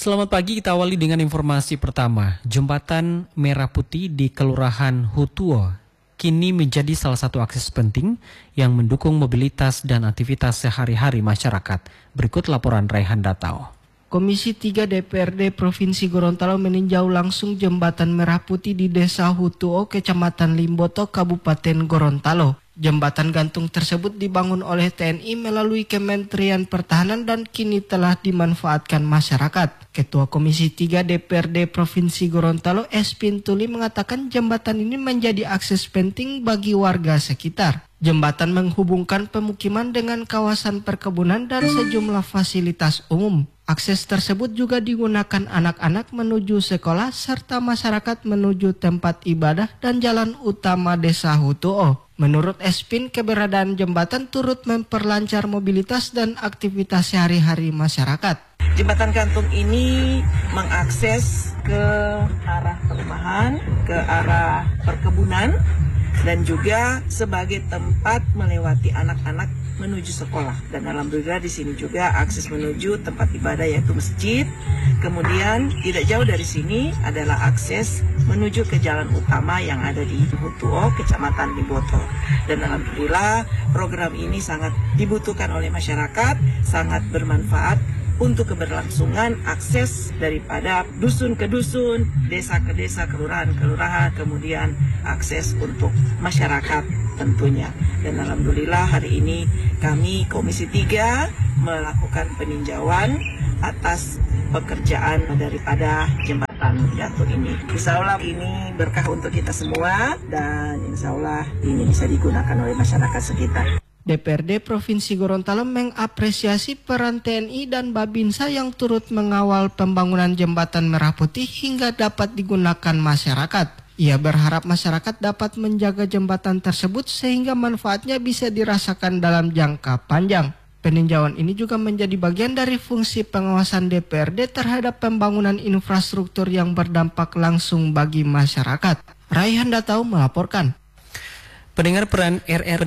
Selamat pagi, kita awali dengan informasi pertama. Jembatan Merah Putih di Kelurahan Hutuo kini menjadi salah satu akses penting yang mendukung mobilitas dan aktivitas sehari-hari masyarakat. Berikut laporan Raihan Datao. Komisi 3 DPRD Provinsi Gorontalo meninjau langsung Jembatan Merah Putih di Desa Hutuo, Kecamatan Limboto, Kabupaten Gorontalo. Jembatan gantung tersebut dibangun oleh TNI melalui Kementerian Pertahanan dan kini telah dimanfaatkan masyarakat. Ketua Komisi 3 DPRD Provinsi Gorontalo, S. Pintuli, mengatakan jembatan ini menjadi akses penting bagi warga sekitar. Jembatan menghubungkan pemukiman dengan kawasan perkebunan dan sejumlah fasilitas umum. Akses tersebut juga digunakan anak-anak menuju sekolah serta masyarakat menuju tempat ibadah dan jalan utama Desa Hutuo. Menurut Espin, keberadaan jembatan turut memperlancar mobilitas dan aktivitas sehari-hari masyarakat. Jembatan gantung ini mengakses ke arah perumahan, ke arah perkebunan, dan juga sebagai tempat melewati anak-anak menuju sekolah. Dan alhamdulillah di sini juga akses menuju tempat ibadah yaitu masjid. Kemudian tidak jauh dari sini adalah akses menuju ke jalan utama yang ada di Hutuo, Kecamatan Limboto. Dan alhamdulillah program ini sangat dibutuhkan oleh masyarakat, sangat bermanfaat untuk keberlangsungan akses daripada dusun ke dusun, desa ke desa, kelurahan ke kelurahan, kemudian akses untuk masyarakat tentunya. Dan alhamdulillah hari ini kami Komisi 3 melakukan peninjauan atas pekerjaan daripada jembatan gantung ini. Insya Allah ini berkah untuk kita semua dan insya Allah ini bisa digunakan oleh masyarakat sekitar. DPRD Provinsi Gorontalo mengapresiasi peran TNI dan Babinsa yang turut mengawal pembangunan Jembatan Merah Putih hingga dapat digunakan masyarakat. Ia berharap masyarakat dapat menjaga jembatan tersebut sehingga manfaatnya bisa dirasakan dalam jangka panjang. Peninjauan ini juga menjadi bagian dari fungsi pengawasan DPRD terhadap pembangunan infrastruktur yang berdampak langsung bagi masyarakat. Raihan Datau melaporkan. Pendengar peran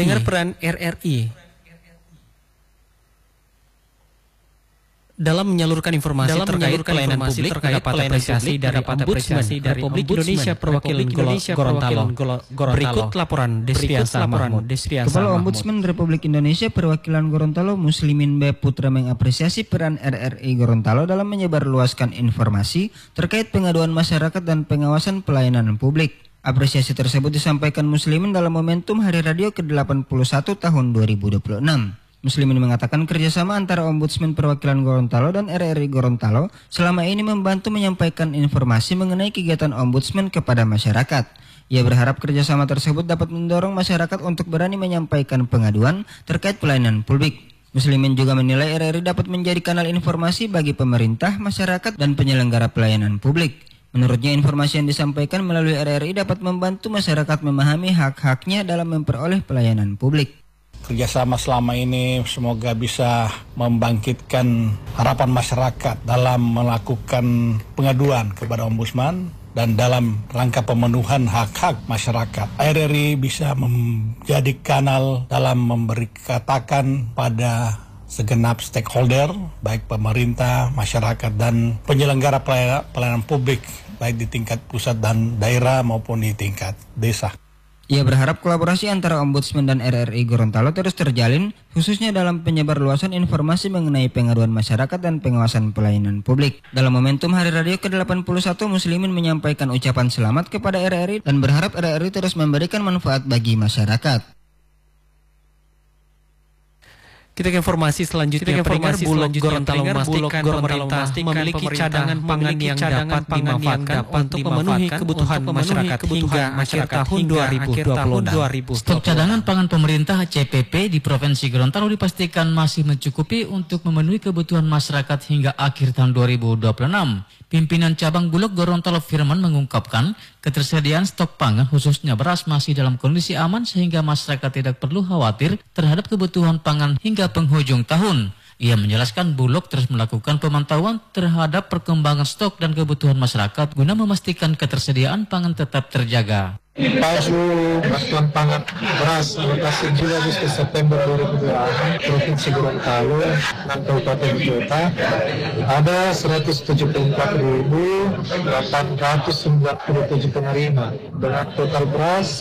RRI dalam menyalurkan informasi terkait pelayanan publik dapat apresiasi dari Ombudsman Republik Indonesia perwakilan Gorontalo. Berikut laporan Desriansa Mahmud. Kepala Ombudsman Republik Indonesia perwakilan Gorontalo Muslimin B. Putra mengapresiasi peran RRI Gorontalo dalam menyebarluaskan informasi terkait pengaduan masyarakat dan pengawasan pelayanan publik. Apresiasi tersebut disampaikan Muslimin dalam momentum Hari Radio ke-81 tahun 2026. Muslimin mengatakan kerjasama antara Ombudsman Perwakilan Gorontalo dan RRI Gorontalo selama ini membantu menyampaikan informasi mengenai kegiatan Ombudsman kepada masyarakat. Ia berharap kerjasama tersebut dapat mendorong masyarakat untuk berani menyampaikan pengaduan terkait pelayanan publik. Muslimin juga menilai RRI dapat menjadi kanal informasi bagi pemerintah, masyarakat, dan penyelenggara pelayanan publik. Menurutnya informasi yang disampaikan melalui RRI dapat membantu masyarakat memahami hak-haknya dalam memperoleh pelayanan publik. Kerjasama selama ini semoga bisa membangkitkan harapan masyarakat dalam melakukan pengaduan kepada Ombudsman dan dalam rangka pemenuhan hak-hak masyarakat. RRI bisa menjadi kanal dalam memberi katakan pada segenap stakeholder, baik pemerintah, masyarakat, dan penyelenggara pelayanan publik, baik di tingkat pusat dan daerah maupun di tingkat desa. Ia berharap kolaborasi antara Ombudsman dan RRI Gorontalo terus terjalin, khususnya dalam penyebarluasan informasi mengenai pengaduan masyarakat dan pengawasan pelayanan publik. Dalam momentum Hari Radio ke-81, Muslimin menyampaikan ucapan selamat kepada RRI dan berharap RRI terus memberikan manfaat bagi masyarakat. Kita ke informasi selanjutnya. Pendengar Bulog Gorontalo memastikan pemerintah memiliki cadangan pangan yang dapat dimanfaatkan untuk memenuhi kebutuhan masyarakat hingga akhir tahun 2026. Stok cadangan pangan pemerintah CPP di Provinsi Gorontalo dipastikan masih mencukupi untuk memenuhi kebutuhan masyarakat hingga akhir tahun 2026. Pimpinan cabang Bulog Gorontalo Firman mengungkapkan ketersediaan stok pangan khususnya beras masih dalam kondisi aman sehingga masyarakat tidak perlu khawatir terhadap kebutuhan pangan hingga penghujung tahun. Ia menjelaskan Bulog terus melakukan pemantauan terhadap perkembangan stok dan kebutuhan masyarakat guna memastikan ketersediaan pangan tetap terjaga. Pasu bantuan pangan beras alokasi Juli Agustus September 2020 Provinsi Gorontalo dan Kabupaten Kota ada 174.897 penerima dengan total beras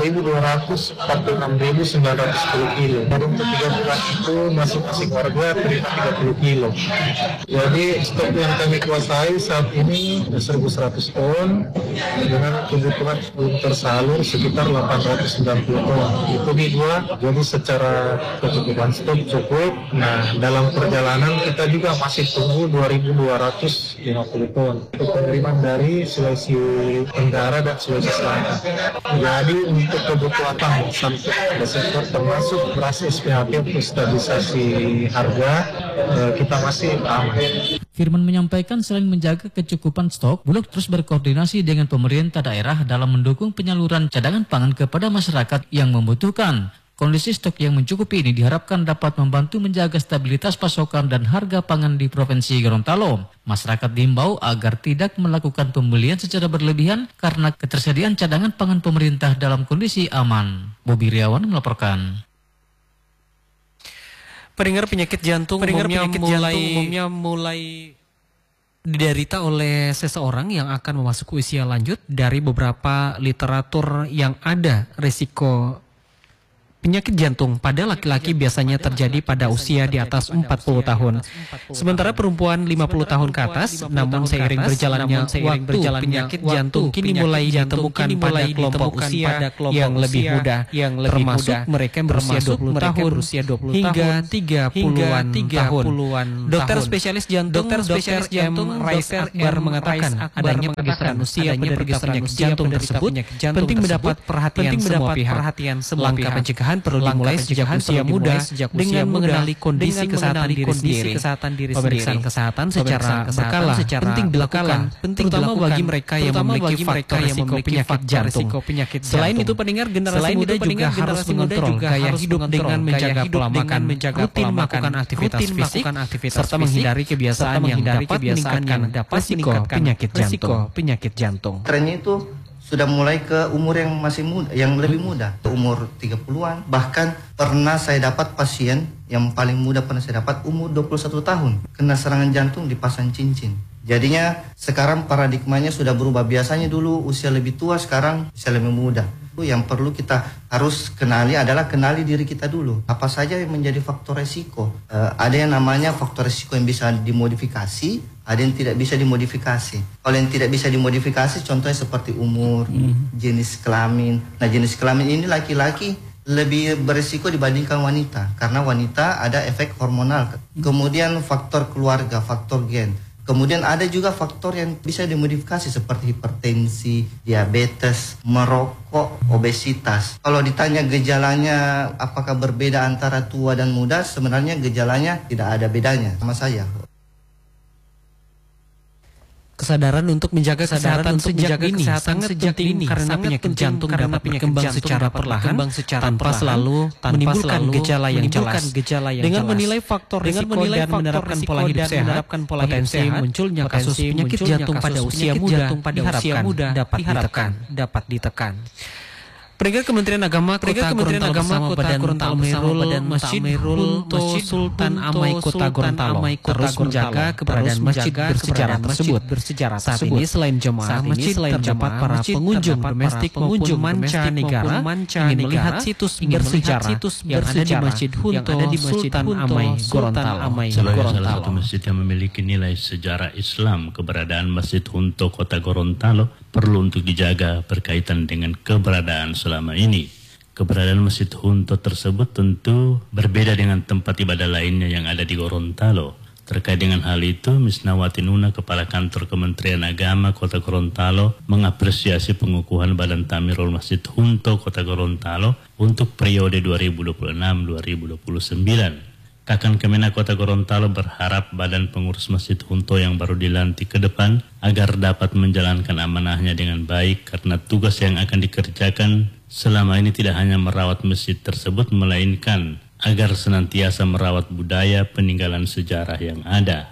5.246.910 kilo. Dan untuk 3 bulan itu masing-masing warga terima 30 kilo. Jadi stok yang kami kuasai saat ini 1.100 ton dengan kebutuhan belum tersalur sekitar 890 ton. Itu di dua, jadi secara kecukupan stok cukup. Nah, dalam perjalanan kita juga masih tunggu 2.250 ton untuk penerimaan dari Sulawesi Tenggara dan Sulawesi Selatan. Jadi untuk kebutuhan pangan sampai sektor termasuk beras SPHP untuk stabilisasi harga kita masih aman. Firman menyampaikan selain menjaga kecukupan stok, Bulog terus berkoordinasi dengan pemerintah daerah dalam mendukung penyaluran cadangan pangan kepada masyarakat yang membutuhkan. Kondisi stok yang mencukupi ini diharapkan dapat membantu menjaga stabilitas pasokan dan harga pangan di Provinsi Gorontalo. Masyarakat diimbau agar tidak melakukan pembelian secara berlebihan karena ketersediaan cadangan pangan pemerintah dalam kondisi aman. Bobi Riawan melaporkan. Pendengar, penyakit jantung umumnya mulai diderita oleh seseorang yang akan memasuki usia lanjut. Dari beberapa literatur yang ada, risiko penyakit jantung pada laki-laki biasanya terjadi pada usia di atas 40 tahun. Sementara perempuan 50 tahun ke atas, namun seiring berjalannya waktu, penyakit jantung kini mulai ditemukan pada kelompok usia yang lebih muda, termasuk mereka berusia 20 tahun hingga 30-an tahun. Dokter spesialis jantung Dr. M. Rais Akbar mengatakan adanya pergeseran usia pada penyakit jantung tersebut penting mendapat perhatian semua pihak. Langkah pencegahan perlu dimulai sejak usia muda dengan mengenali kondisi kesehatan diri sendiri. Pemeriksaan kesehatan secara berkala penting dilakukan, terutama bagi mereka yang memiliki faktor risiko penyakit jantung. Selain itu, pendengar, generasi muda juga harus mengontrol gaya hidup dengan menjaga pola makan, rutin melakukan aktivitas fisik, serta menghindari kebiasaan yang dapat meningkatkan risiko penyakit jantung. Trennya itu sudah mulai ke umur yang masih muda, yang lebih muda, umur 30-an. Bahkan pernah saya dapat pasien yang paling muda pernah saya dapat umur 21 tahun, kena serangan jantung dipasang cincin. Jadinya sekarang paradigmanya sudah berubah. Biasanya dulu usia lebih tua, sekarang usia lebih muda. Yang perlu kita harus kenali adalah kenali diri kita dulu. Apa saja yang menjadi faktor resiko? Ada yang namanya faktor resiko yang bisa dimodifikasi, ada yang tidak bisa dimodifikasi. Kalau yang tidak bisa dimodifikasi, contohnya seperti umur, jenis kelamin. Nah, jenis kelamin ini laki-laki lebih berisiko dibandingkan wanita, karena wanita ada efek hormonal. Kemudian faktor keluarga, faktor gen. Kemudian ada juga faktor yang bisa dimodifikasi seperti hipertensi, diabetes, merokok, obesitas. Kalau ditanya gejalanya apakah berbeda antara tua dan muda, sebenarnya gejalanya tidak ada bedanya sama saya. Kesadaran untuk menjaga kesehatan sejak dini sangat penting karena penyakit jantung dapat berkembang secara perlahan tanpa selalu menimbulkan gejala yang jelas. Dengan menilai faktor risiko dan menerapkan pola hidup sehat, potensi munculnya kasus penyakit jantung pada usia muda diharapkan dapat ditekan. Pendengar, Kementerian Agama Kota Gorontalo Badan Ta'mirul Masjid Hunto Sultan Amai Kota Gorontalo terus menjaga keberadaan masjid bersejarah tersebut. Saat ini selain jemaah masjid, terdapat para pengunjung domestik maupun mancanegara ingin melihat situs bersejarah yang ada di Masjid Hunto Sultan Amai Gorontalo. Salah satu masjid yang memiliki nilai sejarah Islam, keberadaan Masjid Hunto Kota Gorontalo perlu untuk dijaga berkaitan dengan keberadaan selama ini. Keberadaan Masjid Hunto tersebut tentu berbeda dengan tempat ibadah lainnya yang ada di Gorontalo. Terkait dengan hal itu, Misnawati Nuna, Kepala Kantor Kementerian Agama Kota Gorontalo, mengapresiasi pengukuhan Badan Ta'mirul Masjid Hunto Kota Gorontalo untuk periode 2026-2029. Kakan Kemenak Kota Gorontalo berharap Badan Pengurus Masjid Hunto yang baru dilantik ke depan agar dapat menjalankan amanahnya dengan baik, karena tugas yang akan dikerjakan selama ini tidak hanya merawat masjid tersebut, melainkan agar senantiasa merawat budaya peninggalan sejarah yang ada.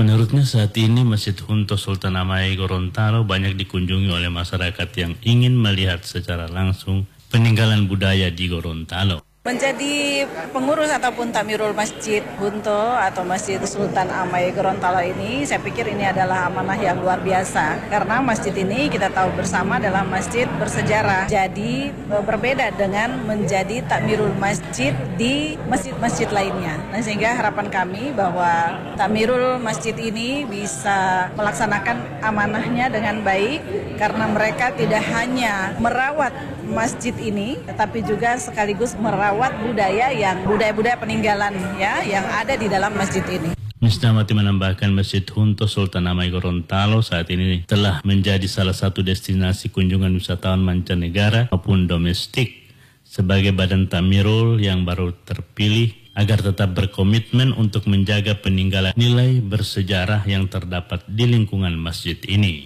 Menurutnya saat ini Masjid Hunto Sultan Amai Gorontalo banyak dikunjungi oleh masyarakat yang ingin melihat secara langsung peninggalan budaya di Gorontalo. Menjadi pengurus ataupun Tamirul Masjid Hunto atau Masjid Sultan Amai Gorontalo ini, saya pikir ini adalah amanah yang luar biasa. Karena masjid ini kita tahu bersama adalah masjid bersejarah. Jadi berbeda dengan menjadi Tamirul Masjid di masjid-masjid lainnya. Nah, sehingga harapan kami bahwa Tamirul Masjid ini bisa melaksanakan amanahnya dengan baik. Karena mereka tidak hanya merawat masjid ini, tetapi juga sekaligus merawat budaya peninggalan yang ada di dalam masjid ini. Misnawati menambahkan Masjid Hunto Sultan Amai Gorontalo saat ini telah menjadi salah satu destinasi kunjungan wisatawan mancanegara maupun domestik sebagai badan Tamirul yang baru terpilih agar tetap berkomitmen untuk menjaga peninggalan nilai bersejarah yang terdapat di lingkungan masjid ini.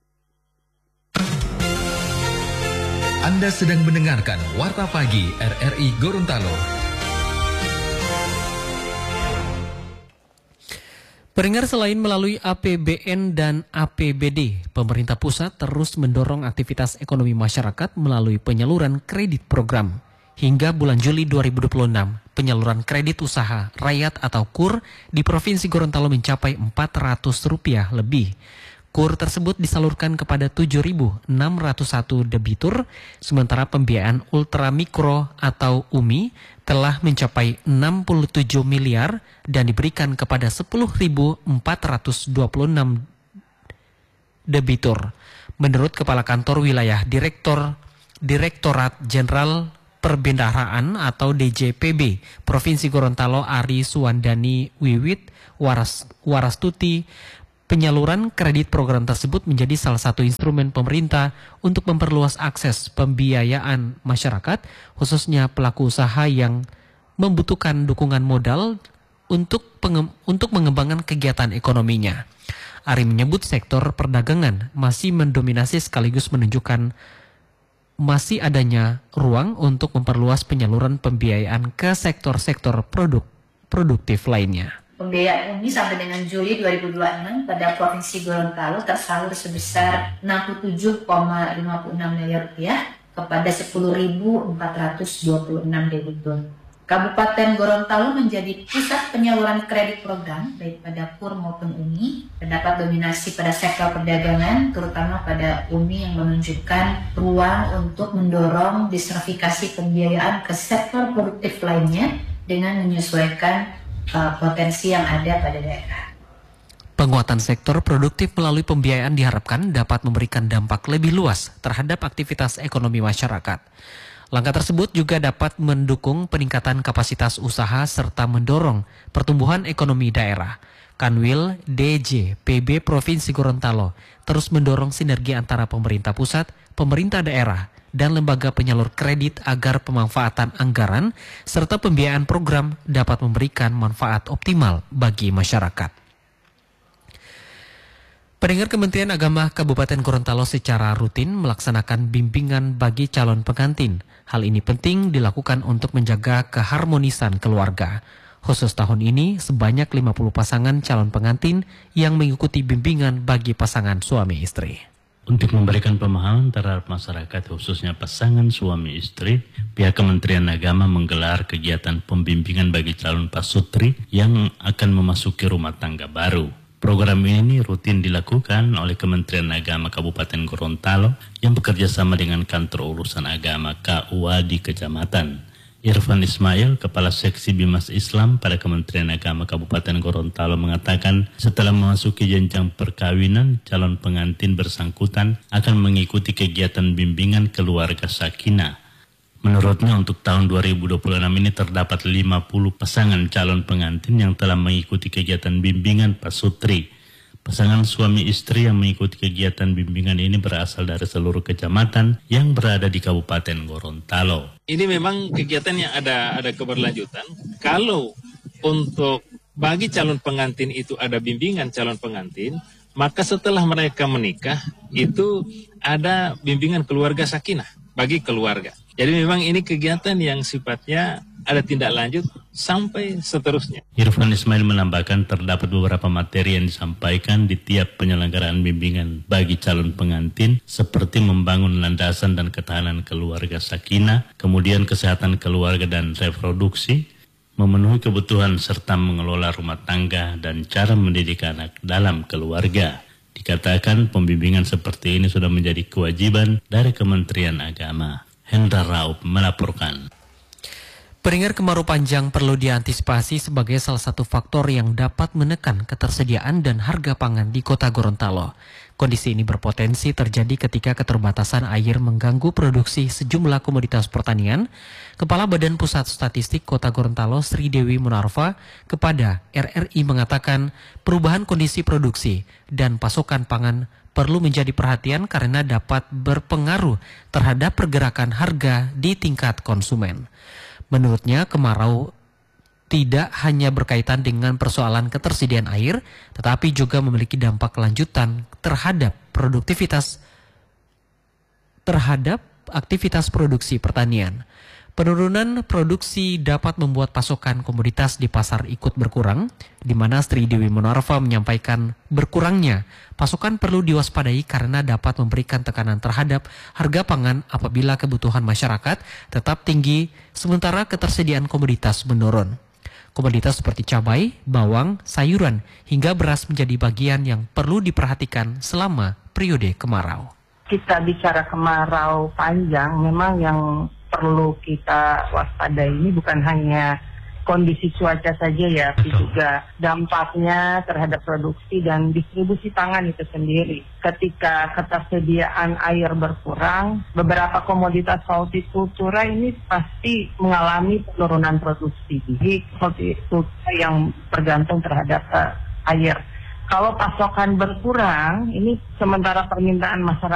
Anda sedang mendengarkan Warta Pagi RRI Gorontalo. Pendengar, selain melalui APBN dan APBD, pemerintah pusat terus mendorong aktivitas ekonomi masyarakat melalui penyaluran kredit program. Hingga bulan Juli 2026, penyaluran kredit usaha rakyat atau KUR di Provinsi Gorontalo mencapai Rp400 lebih. KUR tersebut disalurkan kepada 7.601 debitur, sementara pembiayaan ultramikro atau UMI telah mencapai 67 miliar dan diberikan kepada 10.426 debitur. Menurut Kepala Kantor Wilayah Direktorat Jenderal Perbendaharaan atau DJPB Provinsi Gorontalo Ari Suwandani Wiwit Warastuti, penyaluran kredit program tersebut menjadi salah satu instrumen pemerintah untuk memperluas akses pembiayaan masyarakat, khususnya pelaku usaha yang membutuhkan dukungan modal untuk mengembangkan kegiatan ekonominya. Ari menyebut sektor perdagangan masih mendominasi sekaligus menunjukkan masih adanya ruang untuk memperluas penyaluran pembiayaan ke sektor-sektor produktif lainnya. Pembiayaan UMI sampai dengan Juli 2026 pada Provinsi Gorontalo tersalur sebesar Rp67,56 miliar kepada 10.426 debitur. Kabupaten Gorontalo menjadi pusat penyaluran kredit program baik pada KUR maupun UMI. Terdapat dominasi pada sektor perdagangan, terutama pada UMI yang menunjukkan ruang untuk mendorong diversifikasi pembiayaan ke sektor produktif lainnya dengan menyesuaikan potensi yang ada pada daerah. Penguatan sektor produktif melalui pembiayaan diharapkan dapat memberikan dampak lebih luas terhadap aktivitas ekonomi masyarakat. Langkah tersebut juga dapat mendukung peningkatan kapasitas usaha serta mendorong pertumbuhan ekonomi daerah. Kanwil DJ PB Provinsi Gorontalo terus mendorong sinergi antara pemerintah pusat, pemerintah daerah, dan lembaga penyalur kredit agar pemanfaatan anggaran serta pembiayaan program dapat memberikan manfaat optimal bagi masyarakat. Pendengar, Kementerian Agama Kabupaten Gorontalo secara rutin melaksanakan bimbingan bagi calon pengantin. Hal ini penting dilakukan untuk menjaga keharmonisan keluarga. Khusus tahun ini, sebanyak 50 pasangan calon pengantin yang mengikuti bimbingan bagi pasangan suami istri. Untuk memberikan pemahaman terhadap masyarakat khususnya pasangan suami istri, pihak Kementerian Agama menggelar kegiatan pembimbingan bagi calon pasutri yang akan memasuki rumah tangga baru. Program ini rutin dilakukan oleh Kementerian Agama Kabupaten Gorontalo yang bekerja sama dengan Kantor Urusan Agama KUA di Kecamatan. Irfan Ismail, Kepala Seksi Bimas Islam pada Kementerian Agama Kabupaten Gorontalo mengatakan setelah memasuki jenjang perkawinan, calon pengantin bersangkutan akan mengikuti kegiatan bimbingan keluarga sakinah. Menurutnya untuk tahun 2026 ini terdapat 50 pasangan calon pengantin yang telah mengikuti kegiatan bimbingan pasutri. Pasangan suami istri yang mengikuti kegiatan bimbingan ini berasal dari seluruh kecamatan yang berada di Kabupaten Gorontalo. Ini memang kegiatan yang ada keberlanjutan. Kalau untuk bagi calon pengantin itu ada bimbingan calon pengantin, maka setelah mereka menikah itu ada bimbingan keluarga sakinah bagi keluarga. Jadi memang ini kegiatan yang sifatnya ada tindak lanjut sampai seterusnya. Irfan Ismail menambahkan terdapat beberapa materi yang disampaikan di tiap penyelenggaraan bimbingan bagi calon pengantin seperti membangun landasan dan ketahanan keluarga sakinah, kemudian kesehatan keluarga dan reproduksi, memenuhi kebutuhan serta mengelola rumah tangga dan cara mendidik anak dalam keluarga. Dikatakan pembimbingan seperti ini sudah menjadi kewajiban dari Kementerian Agama. Hendra Raup melaporkan. Peringatan kemarau panjang perlu diantisipasi sebagai salah satu faktor yang dapat menekan ketersediaan dan harga pangan di Kota Gorontalo. Kondisi ini berpotensi terjadi ketika keterbatasan air mengganggu produksi sejumlah komoditas pertanian. Kepala Badan Pusat Statistik Kota Gorontalo Sri Dewi Munarfa kepada RRI mengatakan perubahan kondisi produksi dan pasokan pangan perlu menjadi perhatian karena dapat berpengaruh terhadap pergerakan harga di tingkat konsumen. Menurutnya, kemarau tidak hanya berkaitan dengan persoalan ketersediaan air, tetapi juga memiliki dampak lanjutan terhadap aktivitas produksi pertanian. Penurunan produksi dapat membuat pasokan komoditas di pasar ikut berkurang, di mana Sri Dewi Munarfa menyampaikan berkurangnya pasokan perlu diwaspadai karena dapat memberikan tekanan terhadap harga pangan apabila kebutuhan masyarakat tetap tinggi sementara ketersediaan komoditas menurun. Komoditas seperti cabai, bawang, sayuran, hingga beras menjadi bagian yang perlu diperhatikan selama periode kemarau. Kita bicara kemarau panjang, memang yang perlu kita waspadai ini bukan hanya kondisi cuaca saja ya, tapi juga dampaknya terhadap produksi dan distribusi pangan itu sendiri. Ketika ketersediaan air berkurang, beberapa komoditas hortikultura ini pasti mengalami penurunan produksi. Jadi hortikultura yang bergantung terhadap air. Kalau pasokan berkurang, ini sementara permintaan masyarakat